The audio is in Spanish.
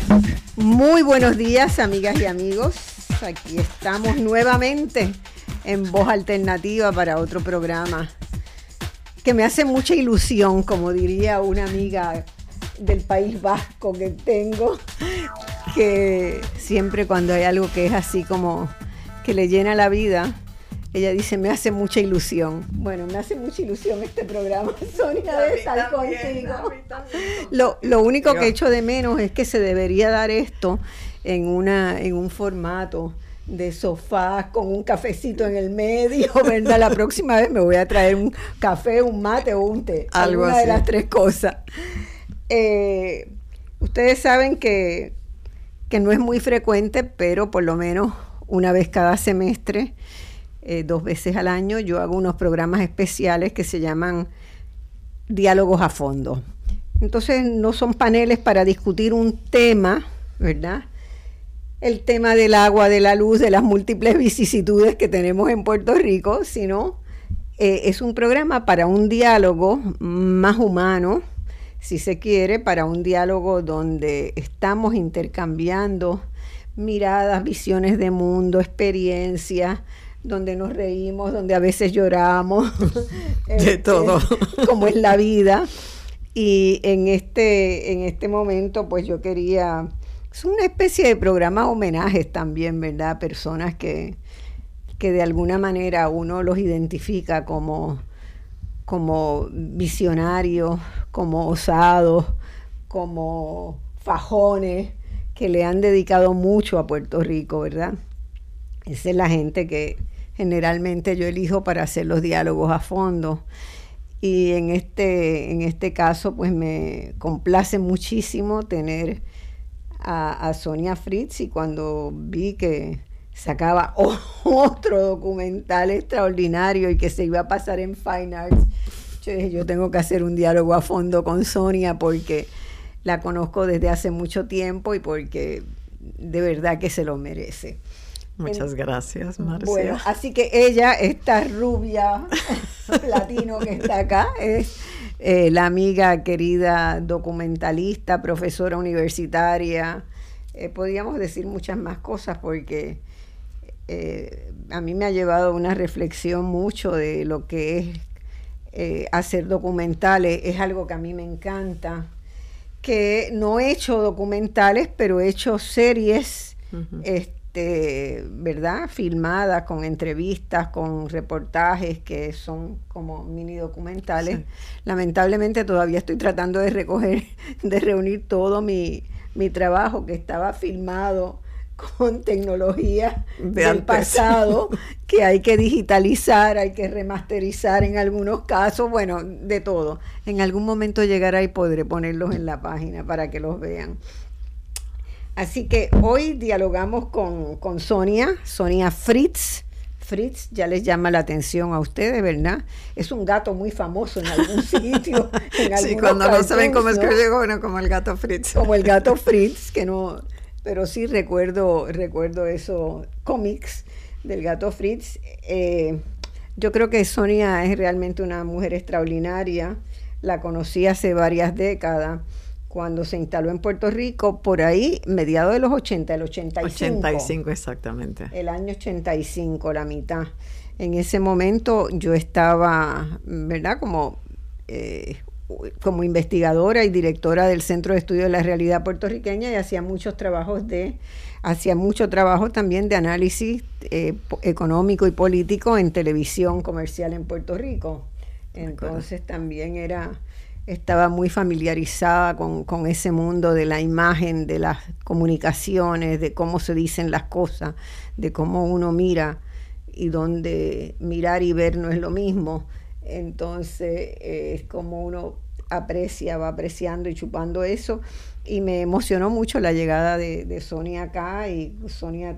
Muy buenos días, amigas y amigos. Aquí estamos nuevamente en Voz Alternativa para otro programa que me hace mucha ilusión, como diría una amiga del País Vasco que tengo, que siempre cuando hay algo que es así como que le llena la vida, ella dice, me hace mucha ilusión. Bueno, me hace mucha ilusión este programa, Sonia, de estar contigo. Lo único que echo de menos es que se debería dar esto en un formato de sofá con un cafecito en el medio, ¿verdad? La próxima vez me voy a traer un café, un mate o un té. Algo alguna así. de las tres cosas. Ustedes saben que no es muy frecuente, pero por lo menos una vez cada semestre, 2 veces al año, yo hago unos programas especiales que se llaman Diálogos a Fondo. Entonces no son paneles para discutir un tema, ¿verdad? El tema del agua, de la luz, de las múltiples vicisitudes que tenemos en Puerto Rico, sino es un programa para un diálogo más humano, si se quiere, para un diálogo donde estamos intercambiando miradas, visiones de mundo, experiencias, donde nos reímos, donde a veces lloramos. De todo. Como es la vida. Y en este momento, pues yo quería... Es una especie de programa homenajes también, ¿verdad? Personas que de alguna manera uno los identifica como visionarios, como osados, como fajones, que le han dedicado mucho a Puerto Rico, ¿verdad? Esa es la gente que generalmente yo elijo para hacer los diálogos a fondo. Y en este caso, pues me complace muchísimo tener a Sonia Fritz, y cuando vi que sacaba otro documental extraordinario y que se iba a pasar en Fine Arts, yo dije, yo tengo que hacer un diálogo a fondo con Sonia porque la conozco desde hace mucho tiempo y porque de verdad que se lo merece. Muchas gracias, Marcia. Bueno, así que ella, esta rubia latino que está acá, es la amiga querida documentalista, profesora universitaria. Podríamos decir muchas más cosas porque a mí me ha llevado a una reflexión mucho de lo que es hacer documentales. Es algo que a mí me encanta, que no he hecho documentales, pero he hecho series, ¿verdad? Filmadas con entrevistas, con reportajes que son como mini documentales. Sí. Lamentablemente todavía estoy tratando de reunir todo mi trabajo que estaba filmado con tecnología del pasado, que hay que digitalizar, hay que remasterizar en algunos casos, bueno, de todo. En algún momento llegará y podré ponerlos en la página para que los vean. Así que hoy dialogamos con Sonia Fritz. Fritz ya les llama la atención a ustedes, ¿verdad? Es un gato muy famoso en algún sitio. Sí, cuando no saben cómo es que llegó, bueno, como el gato Fritz. Como el gato Fritz, que no... Pero sí recuerdo esos cómics del gato Fritz. Yo creo que Sonia es realmente una mujer extraordinaria. La conocí hace varias décadas, cuando se instaló en Puerto Rico, por ahí, mediados de los 80, el 85. 85, exactamente. El año 85, la mitad. En ese momento yo estaba, ¿verdad?, como investigadora y directora del Centro de Estudio de la Realidad Puertorriqueña, y hacía mucho trabajo también de análisis económico y político en televisión comercial en Puerto Rico. Entonces también estaba muy familiarizada con ese mundo de la imagen, de las comunicaciones, de cómo se dicen las cosas, de cómo uno mira y donde mirar y ver no es lo mismo. Entonces es como uno va apreciando y chupando eso, y me emocionó mucho la llegada de Sonia acá, y Sonia